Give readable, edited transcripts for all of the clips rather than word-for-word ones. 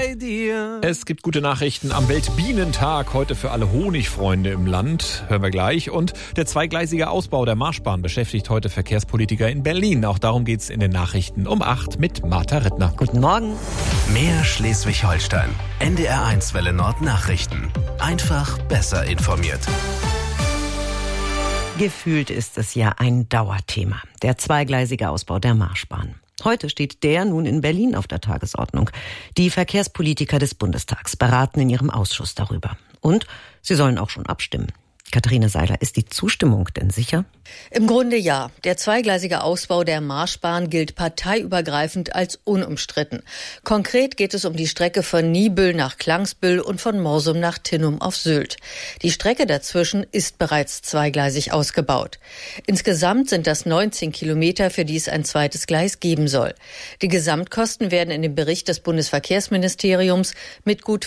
bei dir. Es gibt gute Nachrichten am Weltbienentag, heute für alle Honigfreunde im Land. Hören wir gleich. Und der zweigleisige Ausbau der Marschbahn beschäftigt heute Verkehrspolitiker in Berlin. Auch darum geht's in den Nachrichten um 8 mit Martha Rittner. Guten Morgen. Mehr Schleswig-Holstein. NDR1 Welle Nord Nachrichten. Einfach besser informiert. Gefühlt ist es ja ein Dauerthema. Der zweigleisige Ausbau der Marschbahn. Heute steht der nun in Berlin auf der Tagesordnung. Die Verkehrspolitiker des Bundestags beraten in ihrem Ausschuss darüber. Und sie sollen auch schon abstimmen. Katharina Seiler, ist die Zustimmung denn sicher? Im Grunde ja. Der zweigleisige Ausbau der Marschbahn gilt parteiübergreifend als unumstritten. Konkret geht es um die Strecke von Niebüll nach Klangsbüll und von Morsum nach Tinnum auf Sylt. Die Strecke dazwischen ist bereits zweigleisig ausgebaut. Insgesamt sind das 19 Kilometer, für die es ein zweites Gleis geben soll. Die Gesamtkosten werden in dem Bericht des Bundesverkehrsministeriums mit gut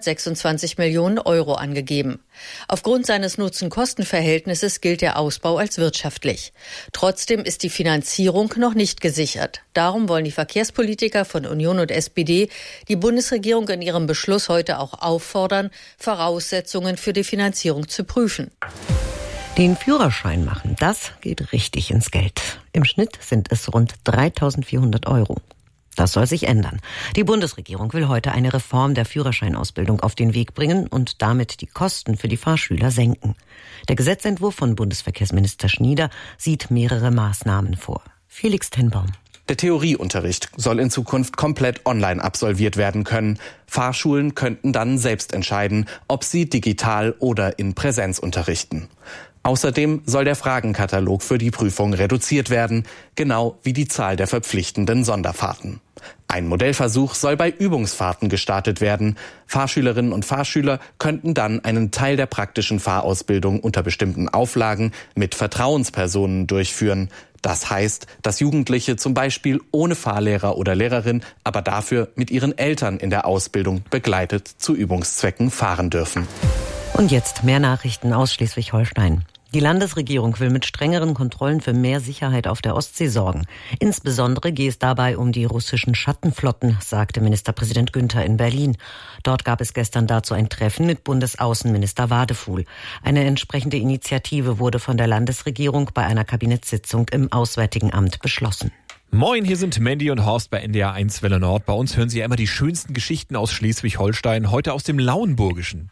426 Millionen Euro angegeben. Aufgrund seines Nutzen-Kosten-Verhältnisses gilt der Ausbau als wirtschaftlich. Trotzdem ist die Finanzierung noch nicht gesichert. Darum wollen die Verkehrspolitiker von Union und SPD die Bundesregierung in ihrem Beschluss heute auch auffordern, Voraussetzungen für die Finanzierung zu prüfen. Den Führerschein machen, das geht richtig ins Geld. Im Schnitt sind es rund 3.400 Euro. Das soll sich ändern. Die Bundesregierung will heute eine Reform der Führerscheinausbildung auf den Weg bringen und damit die Kosten für die Fahrschüler senken. Der Gesetzentwurf von Bundesverkehrsminister Schnieder sieht mehrere Maßnahmen vor. Felix Tenbaum. Der Theorieunterricht soll in Zukunft komplett online absolviert werden können. Fahrschulen könnten dann selbst entscheiden, ob sie digital oder in Präsenz unterrichten. Außerdem soll der Fragenkatalog für die Prüfung reduziert werden, genau wie die Zahl der verpflichtenden Sonderfahrten. Ein Modellversuch soll bei Übungsfahrten gestartet werden. Fahrschülerinnen und Fahrschüler könnten dann einen Teil der praktischen Fahrausbildung unter bestimmten Auflagen mit Vertrauenspersonen durchführen. Das heißt, dass Jugendliche zum Beispiel ohne Fahrlehrer oder Lehrerin, aber dafür mit ihren Eltern in der Ausbildung begleitet zu Übungszwecken fahren dürfen. Und jetzt mehr Nachrichten aus Schleswig-Holstein. Die Landesregierung will mit strengeren Kontrollen für mehr Sicherheit auf der Ostsee sorgen. Insbesondere gehe es dabei um die russischen Schattenflotten, sagte Ministerpräsident Günther in Berlin. Dort gab es gestern dazu ein Treffen mit Bundesaußenminister Wadefuhl. Eine entsprechende Initiative wurde von der Landesregierung bei einer Kabinettssitzung im Auswärtigen Amt beschlossen. Moin, hier sind Mandy und Horst bei NDR1 Welle Nord. Bei uns hören Sie ja immer die schönsten Geschichten aus Schleswig-Holstein, heute aus dem Lauenburgischen.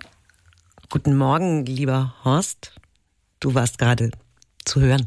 Guten Morgen, lieber Horst. Du warst gerade zu hören.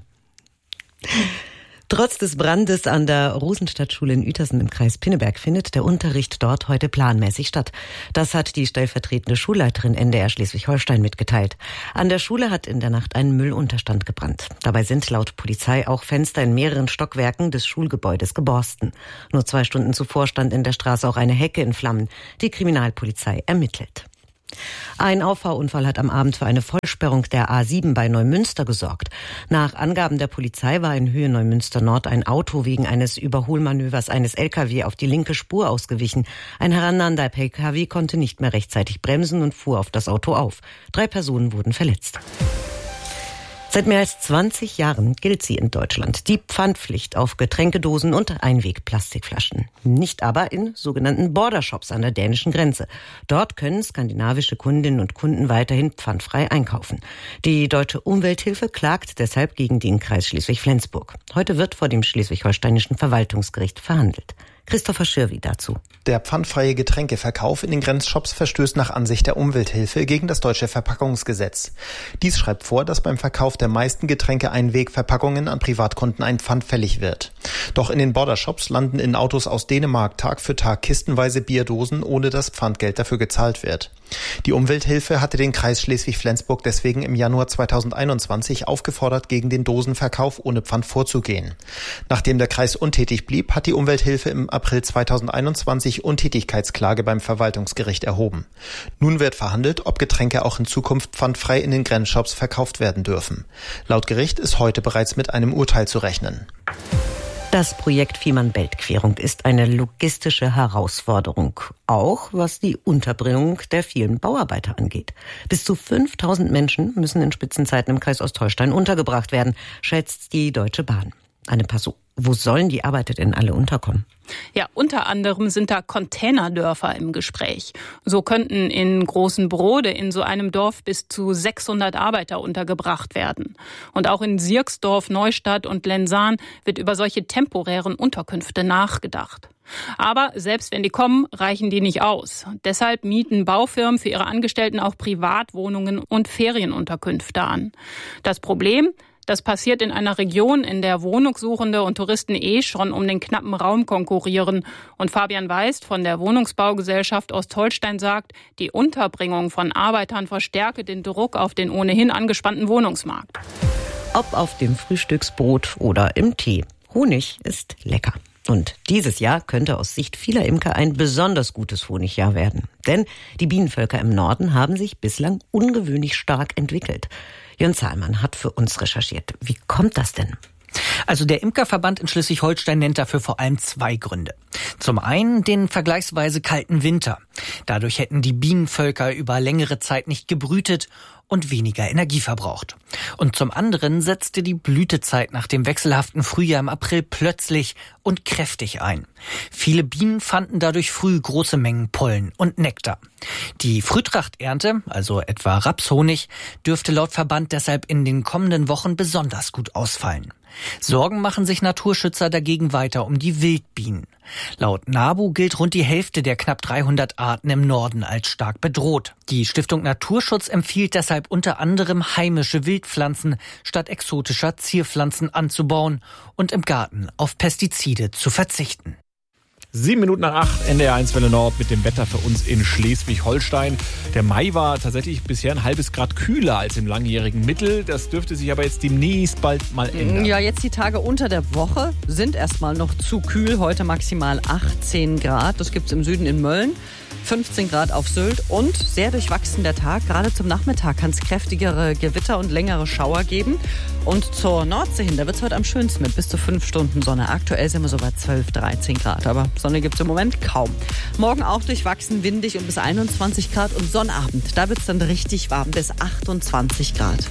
Trotz des Brandes an der Rosenstadtschule in Uetersen im Kreis Pinneberg findet der Unterricht dort heute planmäßig statt. Das hat die stellvertretende Schulleiterin NDR Schleswig-Holstein mitgeteilt. An der Schule hat in der Nacht ein Müllunterstand gebrannt. Dabei sind laut Polizei auch Fenster in mehreren Stockwerken des Schulgebäudes geborsten. Nur 2 Stunden zuvor stand in der Straße auch eine Hecke in Flammen. Die Kriminalpolizei ermittelt. Ein Auffahrunfall hat am Abend für eine Vollsperrung der A7 bei Neumünster gesorgt. Nach Angaben der Polizei war in Höhe Neumünster Nord ein Auto wegen eines Überholmanövers eines LKW auf die linke Spur ausgewichen. Ein herannahender PKW konnte nicht mehr rechtzeitig bremsen und fuhr auf das Auto auf. 3 Personen wurden verletzt. Seit mehr als 20 Jahren gilt sie in Deutschland, die Pfandpflicht auf Getränkedosen und Einwegplastikflaschen. Nicht aber in sogenannten Bordershops an der dänischen Grenze. Dort können skandinavische Kundinnen und Kunden weiterhin pfandfrei einkaufen. Die Deutsche Umwelthilfe klagt deshalb gegen den Kreis Schleswig-Flensburg. Heute wird vor dem Schleswig-Holsteinischen Verwaltungsgericht verhandelt. Christopher Schirwi dazu. Der pfandfreie Getränkeverkauf in den Grenzshops verstößt nach Ansicht der Umwelthilfe gegen das deutsche Verpackungsgesetz. Dies schreibt vor, dass beim Verkauf der meisten Getränke-Einwegverpackungen an Privatkunden ein Pfand fällig wird. Doch in den Bordershops landen in Autos aus Dänemark Tag für Tag kistenweise Bierdosen, ohne dass Pfandgeld dafür gezahlt wird. Die Umwelthilfe hatte den Kreis Schleswig-Flensburg deswegen im Januar 2021 aufgefordert, gegen den Dosenverkauf ohne Pfand vorzugehen. Nachdem der Kreis untätig blieb, hat die Umwelthilfe im April 2021 Untätigkeitsklage beim Verwaltungsgericht erhoben. Nun wird verhandelt, ob Getränke auch in Zukunft pfandfrei in den Grenzshops verkauft werden dürfen. Laut Gericht ist heute bereits mit einem Urteil zu rechnen. Das Projekt Fehmarn-Belt-Querung ist eine logistische Herausforderung, auch was die Unterbringung der vielen Bauarbeiter angeht. Bis zu 5.000 Menschen müssen in Spitzenzeiten im Kreis Ostholstein untergebracht werden, schätzt die Deutsche Bahn. Anne Passau, wo sollen die Arbeiter denn alle unterkommen? Ja, unter anderem sind da Containerdörfer im Gespräch. So könnten in Großenbrode in so einem Dorf bis zu 600 Arbeiter untergebracht werden. Und auch in Sierksdorf, Neustadt und Lensahn wird über solche temporären Unterkünfte nachgedacht. Aber selbst wenn die kommen, reichen die nicht aus. Deshalb mieten Baufirmen für ihre Angestellten auch Privatwohnungen und Ferienunterkünfte an. Das Problem: Das passiert in einer Region, in der Wohnungssuchende und Touristen schon um den knappen Raum konkurrieren. Und Fabian Weist von der Wohnungsbaugesellschaft Ostholstein sagt, die Unterbringung von Arbeitern verstärke den Druck auf den ohnehin angespannten Wohnungsmarkt. Ob auf dem Frühstücksbrot oder im Tee. Honig ist lecker. Und dieses Jahr könnte aus Sicht vieler Imker ein besonders gutes Honigjahr werden. Denn die Bienenvölker im Norden haben sich bislang ungewöhnlich stark entwickelt. Jörn Zahlmann hat für uns recherchiert. Wie kommt das denn? Also der Imkerverband in Schleswig-Holstein nennt dafür vor allem 2 Gründe. Zum einen den vergleichsweise kalten Winter. Dadurch hätten die Bienenvölker über längere Zeit nicht gebrütet und weniger Energie verbraucht. Und zum anderen setzte die Blütezeit nach dem wechselhaften Frühjahr im April plötzlich und kräftig ein. Viele Bienen fanden dadurch früh große Mengen Pollen und Nektar. Die Frühtrachternte, also etwa Rapshonig, dürfte laut Verband deshalb in den kommenden Wochen besonders gut ausfallen. Sorgen machen sich Naturschützer dagegen weiter um die Wildbienen. Laut NABU gilt rund die Hälfte der knapp 300 Arten im Norden als stark bedroht. Die Stiftung Naturschutz empfiehlt deshalb unter anderem heimische Wildpflanzen statt exotischer Zierpflanzen anzubauen und im Garten auf Pestizide zu verzichten. 7 Minuten nach 8, NDR 1 Welle Nord mit dem Wetter für uns in Schleswig-Holstein. Der Mai war tatsächlich bisher ein halbes Grad kühler als im langjährigen Mittel. Das dürfte sich aber jetzt demnächst bald mal ändern. Ja, jetzt die Tage unter der Woche sind erstmal noch zu kühl. Heute maximal 18 Grad. Das gibt's im Süden in Mölln. 15 Grad auf Sylt und sehr durchwachsen der Tag. Gerade zum Nachmittag kann es kräftigere Gewitter und längere Schauer geben. Und zur Nordsee hin, da wird es heute am schönsten mit bis zu 5 Stunden Sonne. Aktuell sind wir so bei 12, 13 Grad, aber Sonne gibt es im Moment kaum. Morgen auch durchwachsen, windig und bis 21 Grad und Sonnabend. Da wird es dann richtig warm, bis 28 Grad.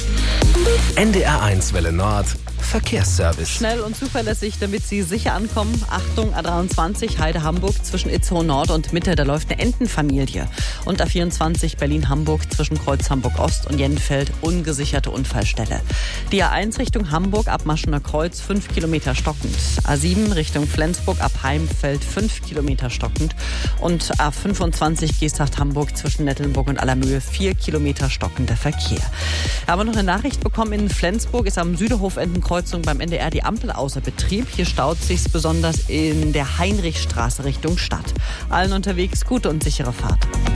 NDR 1 Welle Nord Verkehrsservice. Schnell und zuverlässig, damit Sie sicher ankommen. Achtung, A23 Heide-Hamburg zwischen Itzehoe Nord und Mitte, da läuft eine Entenfamilie. Und A24 Berlin-Hamburg zwischen Kreuz Hamburg-Ost und Jenfeld, ungesicherte Unfallstelle. Die A1 Richtung Hamburg ab Maschener Kreuz 5 Kilometer stockend. A7 Richtung Flensburg ab Heimfeld 5 Kilometer stockend. Und A25 Geesthacht-Hamburg zwischen Nettelnburg und Allermöhe 4 Kilometer stockender Verkehr. Wir haben noch eine Nachricht bekommen, in Flensburg ist am Süderhof-Entenkreuzung beim NDR die Ampel außer Betrieb. Hier staut sich's besonders in der Heinrichstraße Richtung Stadt. Allen unterwegs gute und sichere Fahrt.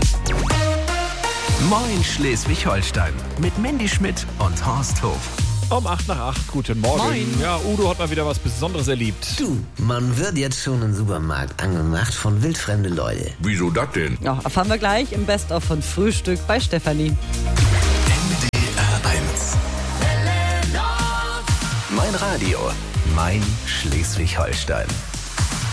Moin Schleswig-Holstein mit Mandy Schmidt und Horst Hof. Um 8 nach 8, guten Morgen. Moin. Ja, Udo hat mal wieder was Besonderes erlebt. Du, man wird jetzt schon im Supermarkt angemacht von wildfremde Leute. Wieso das denn? Ja, erfahren wir gleich im Best-of von Frühstück bei Stefanie. NDR 1. Mein Radio, mein Schleswig-Holstein.